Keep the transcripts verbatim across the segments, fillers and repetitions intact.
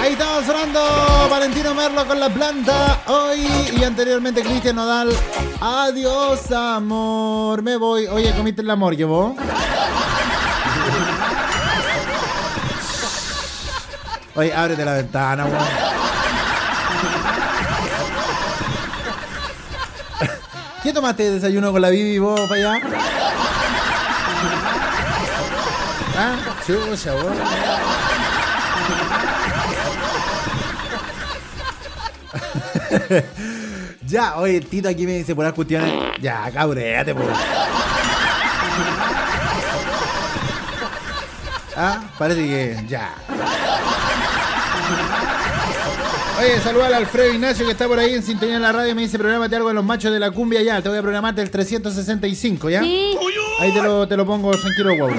Ahí estaba sonando Valentino Merlo con La Planta. Hoy y anteriormente Cristian Nodal. Adiós, amor. Me voy. Oye, ¿comiste el amor, que vos? Oye, ábrete la ventana, weón. ¿Qué tomaste de desayuno con la Bibi vos para allá? Ah, chucha, weón. Ya, oye, el Tito aquí me dice por las cuestiones. Ya, cabréate, por. Ah, parece que ya. Oye, saluda al Alfredo Ignacio que está por ahí en sintonía en la radio. Me dice, prográmate algo de los machos de la cumbia ya. Te voy a programarte el trescientos sesenta y cinco, ¿ya? Sí. Ahí te lo, te lo pongo tranquilo, guau.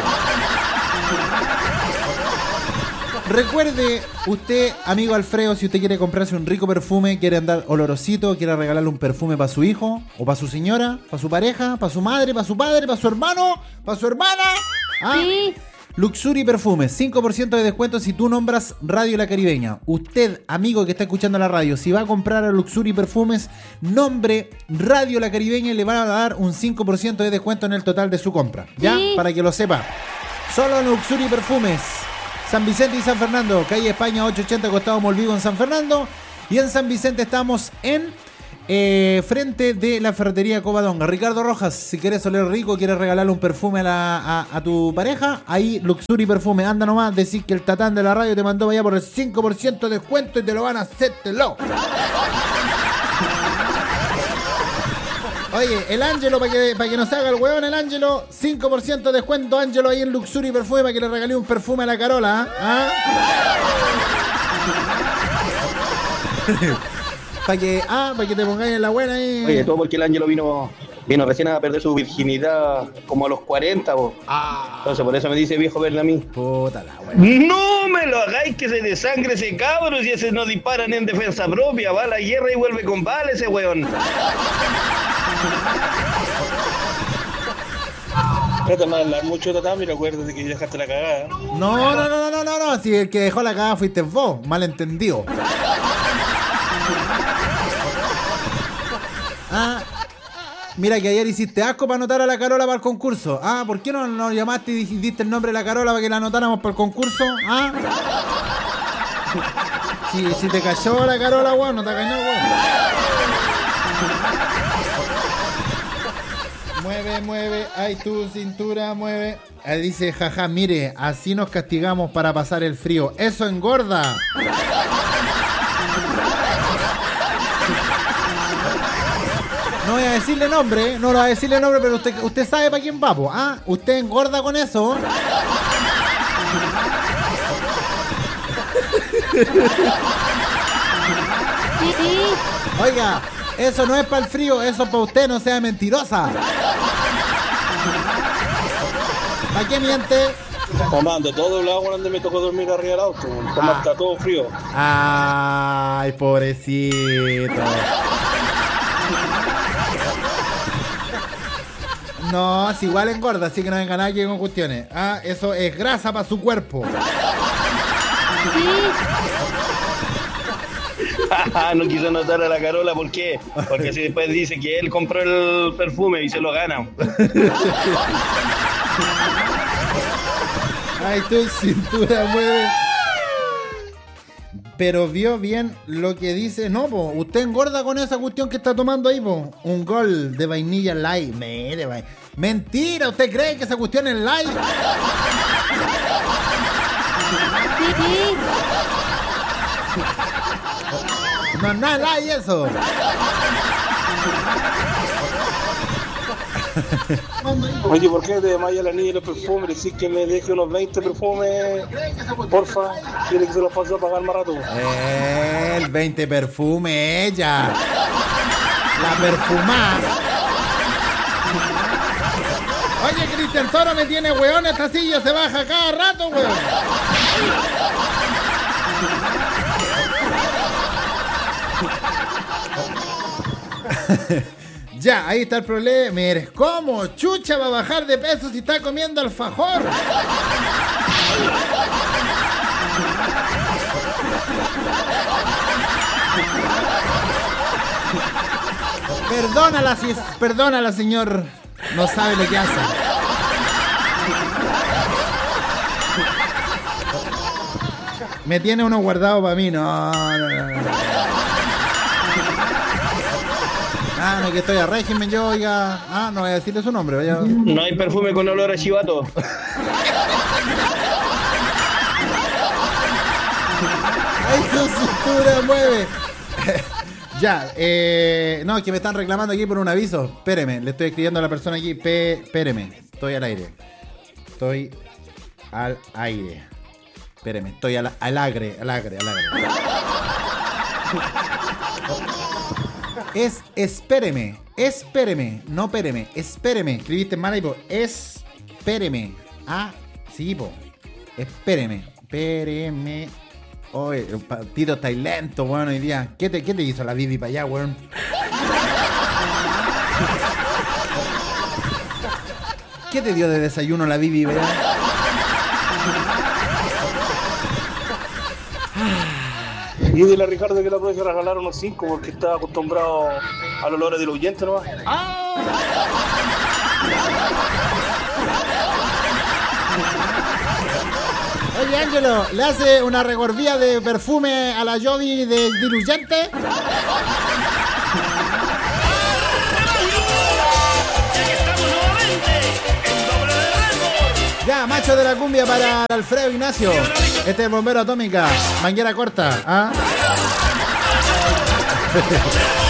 Recuerde, usted, amigo Alfredo, si usted quiere comprarse un rico perfume, quiere andar olorosito, quiere regalarle un perfume para su hijo, o para su señora, para su pareja, para su madre, para su padre, para su hermano, para su hermana. ¿Ah? Sí. Luxury Perfumes, cinco por ciento de descuento si tú nombras Radio La Caribeña. Usted, amigo que está escuchando la radio, si va a comprar a Luxury Perfumes, nombre Radio La Caribeña y le van a dar un cinco por ciento de descuento en el total de su compra. ¿Ya? Sí. Para que lo sepa. Solo en Luxury Perfumes. San Vicente y San Fernando, calle España ochocientos ochenta, costado Molvigo en San Fernando. Y en San Vicente estamos en eh, frente de la ferretería Covadonga. Ricardo Rojas, si quieres oler rico, quieres regalarle un perfume a, la, a, a tu pareja, ahí Luxury Perfume. Anda nomás, decís que el tatán de la radio te mandó allá por el cinco por ciento de descuento y te lo van a hacértelo. Oye, el Ángelo, para que, para que nos haga el huevón, el Ángelo, cinco por ciento de descuento, Ángelo, ahí en Luxury Perfume, para que le regalé un perfume a la Carola. ¿Ah? Para que, ah, para que te pongáis en la buena ahí. Oye, todo porque el Ángelo vino, vino recién a perder su virginidad como a los cuarenta, vos. Ah, Entonces por eso me dice viejo verle a mí. puta la wea. No me lo hagáis que se desangre ese cabro, si ese no disparan en defensa propia, va a la guerra y vuelve con bala ese weón. Trata de hablar mucho, Tatán, pero acuérdate que dejaste la cagada. No, no, no, no, no, no, no, si el que dejó la cagada fuiste vos, malentendido. Ah, mira que ayer hiciste asco para anotar a la Carola para el concurso. Ah, ¿por qué no nos llamaste y diste el nombre de la Carola para que la anotáramos para el concurso? Ah, si, si te cayó la Carola, weón, no te cayó, weón. Mueve, mueve, ay tu cintura, mueve. Él dice, jaja, mire, así nos castigamos para pasar el frío. ¡Eso engorda! No voy a decirle nombre, no lo voy a decirle nombre, pero usted, usted sabe para quién va, po. ¿Ah? Usted engorda con eso. Sí, sí. Oiga, eso no es para el frío, eso es para usted, no sea mentirosa. ¿Para qué miente? Comando, todo el agua donde me tocó dormir arriba del auto. Como Ah. está todo frío. Ay, pobrecito. No, es igual engorda, así que no venga nadie con cuestiones. Ah, eso es grasa para su cuerpo. Sí. No quiso anotar a la Carola, ¿por qué? Porque si después dice que él compró el perfume y se lo gana. Ay, tu cintura mueve. Pero vio bien lo que dice. No, po, usted engorda con esa cuestión que está tomando ahí, po. Un gol de vainilla light. Mire, va- mentira, ¿usted cree que esa cuestión es light? Sí, sí. No es nada light eso. Oye, ¿por qué te desmaya la niña de los perfumes? Decís que me deje unos veinte perfumes, porfa. Quiere que se los pase a pagar más rato. El veinte perfume, ella. La perfumada. Oye, Cristian Toro me tiene weón, esta silla se baja cada rato, weón. Ya, ahí está el problema. Mire, ¿cómo chucha va a bajar de peso si está comiendo alfajor? Perdónala, si es, perdónala, señor. No sabe lo que hace. Me tiene uno guardado para mí. No, no, no, no. Ah, no, que estoy a régimen yo, oiga. Ah, no voy a decirle su nombre, vaya. No hay perfume con olor a chivato. ¡Ay, tu cintura mueve! Ya, eh, no, que me están reclamando aquí por un aviso. Espéreme, le estoy escribiendo a la persona aquí. P, espéreme, estoy al aire. Estoy al aire. Espéreme, estoy al, al agre, al agre, al agre. Es, espéreme, espéreme, no espéreme, espéreme. Escribiste mal ahí, po. Espéreme. Ah, sí, po. Espéreme, espéreme. Oye, el partido está lento, weón, hoy día. ¿Qué te, qué te hizo la Bibi para allá, weón? ¿Qué te dio de desayuno la Bibi, weón? Y dile a Ricardo que la puede regalar unos cinco porque está acostumbrado al olor del huyente nomás. Oye, Ángelo, ¿le hace una regorvía de perfume a la Jody de diluyente? Ya, macho de la cumbia para Alfredo Ignacio. Este es Bombero Atómica, manguera corta. ¿Ah?